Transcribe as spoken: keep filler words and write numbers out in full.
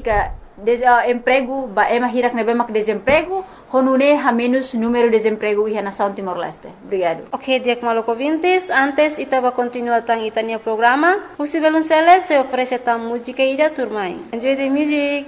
música des, uh, emprego ba ema hirak na bemak desemprego honune ha menos número de desemprego e nação Timor-Leste. Obrigado. Ok, Diak Maloko Vintes, antes itaba continua tang itania programa. Husi Belunceles se oferece tam música ida turmai. Enjoy the music.